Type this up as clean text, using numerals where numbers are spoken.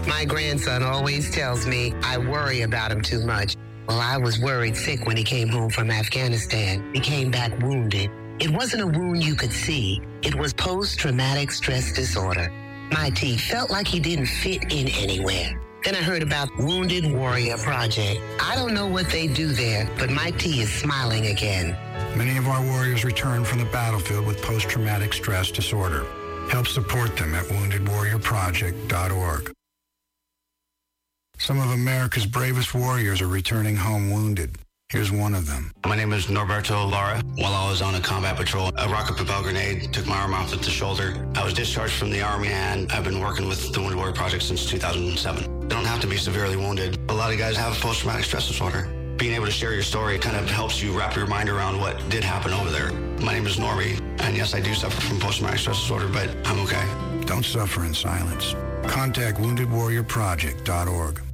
My grandson always tells me I worry about him too much. Well, I was worried sick when he came home from Afghanistan. He came back wounded. It wasn't a wound you could see. It was post-traumatic stress disorder. My T felt like he didn't fit in anywhere. Then I heard about Wounded Warrior Project. I don't know what they do there, but my T is smiling again. Many of our warriors return from the battlefield with post-traumatic stress disorder. Help support them at woundedwarriorproject.org. Some of America's bravest warriors are returning home wounded. Here's one of them. My name is Norberto Lara. While I was on a combat patrol, a rocket-propelled grenade took my arm off at the shoulder. I was discharged from the Army, and I've been working with the Wounded Warrior Project since 2007. They don't have to be severely wounded. A lot of guys have post-traumatic stress disorder. Being able to share your story kind of helps you wrap your mind around what did happen over there. My name is Norby, and yes, I do suffer from post-traumatic stress disorder, but I'm okay. Don't suffer in silence. Contact woundedwarriorproject.org.